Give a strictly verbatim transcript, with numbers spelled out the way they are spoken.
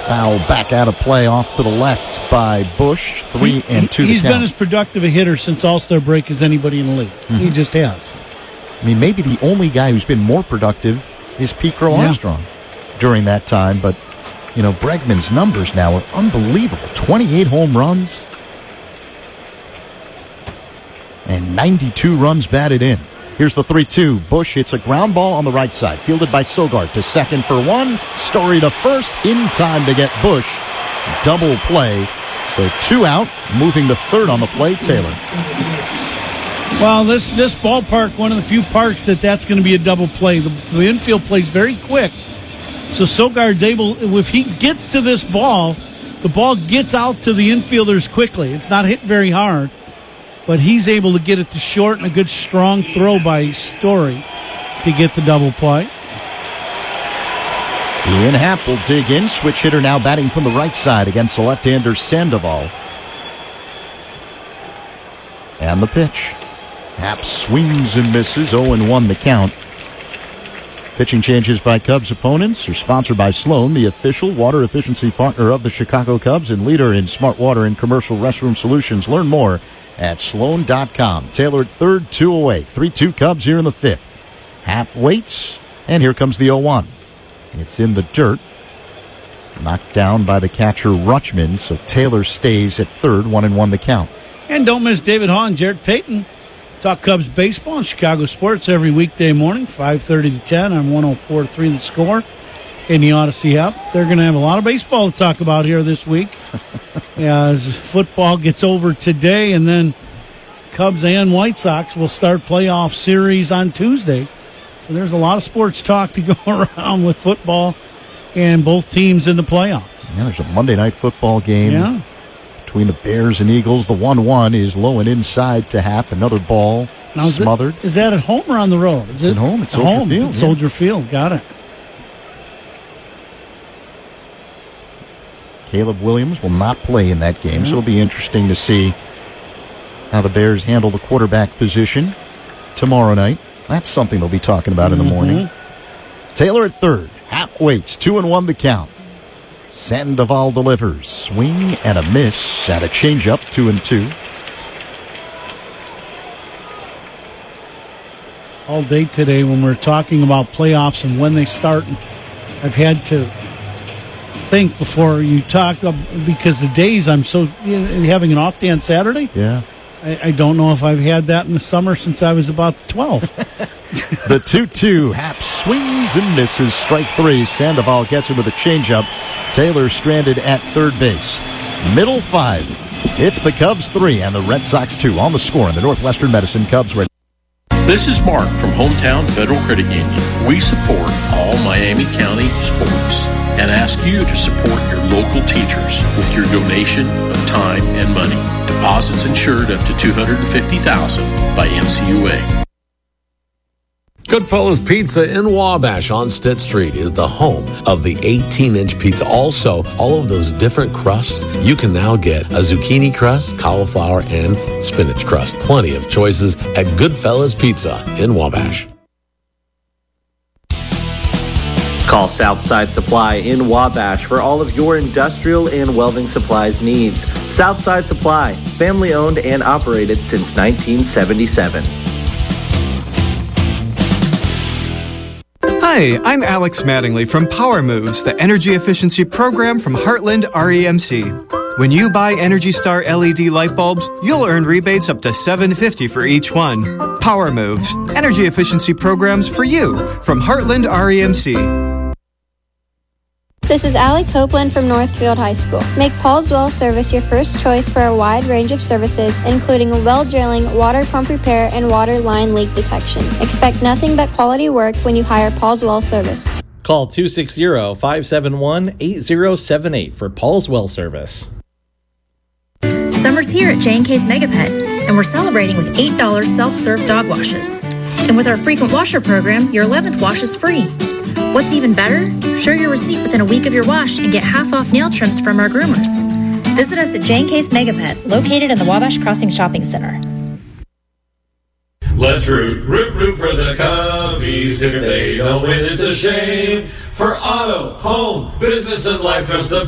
foul back out of play off to the left by Bush. Three he, and two He's to been count. as productive a hitter since All-Star break as anybody in the league. Mm-hmm. He just has. I mean, maybe the only guy who's been more productive is Pete Crow yeah. Armstrong during that time. But, you know, Bregman's numbers now are unbelievable. twenty-eight home runs and ninety-two runs batted in. Here's the three two. Bush hits a ground ball on the right side. Fielded by Sogard to second for one. Story to first in time to get Bush. Double play. So two out. Moving to third on the play, Taylor. Well, this this ballpark, one of the few parks that that's going to be a double play. The, the infield plays very quick. So Sogard's able, if he gets to this ball, the ball gets out to the infielders quickly. It's not hit very hard. But he's able to get it to short, and a good strong throw by Story to get the double play. Ian Happ will dig in. Switch hitter now batting from the right side against the left-hander Sandoval. And the pitch. Happ swings and misses. oh and one the count. Pitching changes by Cubs opponents are sponsored by Sloan, the official water efficiency partner of the Chicago Cubs and leader in smart water and commercial restroom solutions. Learn more at sloan dot com. Taylor at third, two away. three two Cubs here in the fifth. Happ waits, and here comes the oh one. It's in the dirt. Knocked down by the catcher Rutschman, so Taylor stays at third, one and one the count. And don't miss David Hahn, Jarrett Payton. Talk Cubs baseball on Chicago Sports every weekday morning, five thirty to ten on one oh four point three The Score in the Odyssey app. They're going to have a lot of baseball to talk about here this week as football gets over today, and then Cubs and White Sox will start playoff series on Tuesday. So there's a lot of sports talk to go around with football and both teams in the playoffs. Yeah, there's a Monday night football game. Yeah. Between the Bears and Eagles. The one one is low and inside to Happ. Another ball now, is smothered. It, is that at home or on the road? Is it's it at home. It's Soldier home. Field. It's yeah. Soldier Field. Got it. Caleb Williams will not play in that game, yeah. so it'll be interesting to see how the Bears handle the quarterback position tomorrow night. That's something they'll be talking about mm-hmm. in the morning. Taylor at third. Happ waits. Two and one the count. Sandoval delivers. Swing and a miss at a changeup, two and two. All day today when we're talking about playoffs and when they start, I've had to think before you talk, because the days I'm so, you know, having an off day on Saturday. Yeah. I, I don't know if I've had that in the summer since I was about twelve. The two two. Happ swings and misses. Strike three. Sandoval gets him with a changeup. Taylor stranded at third base. Middle five. It's the Cubs three and the Red Sox two on the Score in the Northwestern Medicine Cubs. Red. This is Mark from Hometown Federal Credit Union. We support all Miami County sports and ask you to support your local teachers with your donation of time and money. Deposits insured up to two hundred fifty thousand dollars by N C U A. Goodfellas Pizza in Wabash on Stitt Street is the home of the eighteen-inch pizza. Also, all of those different crusts, you can now get a zucchini crust, cauliflower, and spinach crust. Plenty of choices at Goodfellas Pizza in Wabash. Call Southside Supply in Wabash for all of your industrial and welding supplies needs. Southside Supply, family owned and operated since nineteen seventy-seven. Hi, I'm Alex Mattingly from Power Moves, the energy efficiency program from Heartland R E M C. When you buy Energy Star L E D light bulbs, you'll earn rebates up to seven hundred fifty dollars for each one. Power Moves, energy efficiency programs for you from Heartland R E M C. This is Allie Copeland from Northfield High School. Make Paul's Well Service your first choice for a wide range of services, including well drilling, water pump repair, and water line leak detection. Expect nothing but quality work when you hire Paul's Well Service. Call two six zero, five seven one, eight zero seven eight for Paul's Well Service. Summer's here at J and K's Mega Pet, and we're celebrating with eight dollars self-serve dog washes. And with our frequent washer program, your eleventh wash is free. What's even better? Show your receipt within a week of your wash and get half off nail trims from our groomers. Visit us at J and K's Mega Pet, located in the Wabash Crossing Shopping Center. Let's root, root, root for the Cubbies. If they don't win, it's a shame. For auto, home, business, and life, trust the